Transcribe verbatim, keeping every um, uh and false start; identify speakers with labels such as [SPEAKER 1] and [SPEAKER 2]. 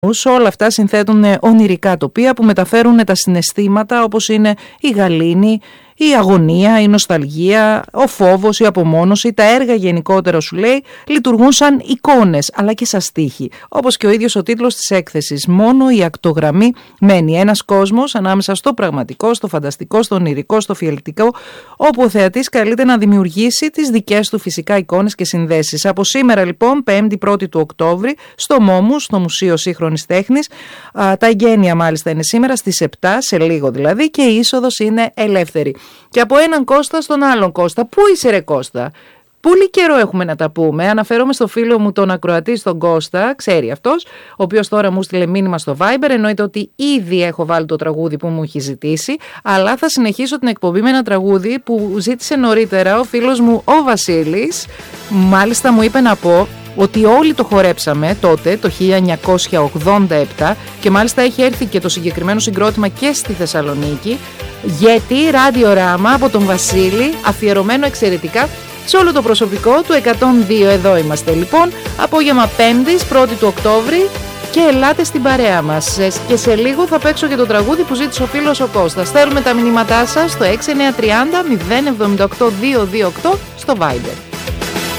[SPEAKER 1] Όλα αυτά συνθέτουν ονειρικά τοπία που μεταφέρουν τα συναισθήματα, όπως είναι η γαλήνη, η αγωνία, η νοσταλγία, ο φόβος, η απομόνωση. Τα έργα γενικότερα, σου λέει, λειτουργούν σαν εικόνες αλλά και σαν στίχοι. Όπως και ο ίδιος ο τίτλος της έκθεσης. Μόνο η ακτογραμμή μένει. Ένας κόσμος ανάμεσα στο πραγματικό, στο φανταστικό, στο ονειρικό, στο φιαλτικό, όπου ο θεατής καλείται να δημιουργήσει τις δικές του φυσικά εικόνες και συνδέσεις. Από σήμερα λοιπόν, πέμπτη πρώτη του Οκτώβρη, στο Μόμους, στο Μουσείο Σύγχρονης Τέχνης. Α, τα εγγένεια μάλιστα είναι σήμερα στις επτά, σε λίγο δηλαδή, και η είσοδος είναι ελεύθερη. Και από έναν Κώστα στον άλλον Κώστα. Πού είσαι ρε Κώστα? Πολύ καιρό έχουμε να τα πούμε. Αναφέρομαι στο φίλο μου τον ακροατή, στον Κώστα, ξέρει αυτός, ο οποίος τώρα μου στείλε μήνυμα στο Viber. Εννοείται ότι ήδη έχω βάλει το τραγούδι που μου έχει ζητήσει, αλλά θα συνεχίσω την εκπομπή με ένα τραγούδι που ζήτησε νωρίτερα ο φίλος μου ο Βασίλης. Μάλιστα μου είπε να πω ότι όλοι το χορέψαμε τότε, το χίλια εννιακόσια ογδόντα επτά, και μάλιστα έχει έρθει και το συγκεκριμένο συγκρότημα και στη Θεσσαλονίκη, γιατί ραδιοράμα από τον Βασίλη, αφιερωμένο εξαιρετικά σε όλο το προσωπικό του εκατόν δύο. Εδώ είμαστε λοιπόν, απόγευμα πέμπτης, πρώτη του Οκτώβρη, και ελάτε στην παρέα μας. Και σε λίγο θα παίξω και το τραγούδι που ζήτησε ο φίλος ο Κώστας. Στέλνουμε τα μηνύματά σας στο έξι εννιά τρία μηδέν επτά οκτώ δύο δύο οκτώ στο Viber.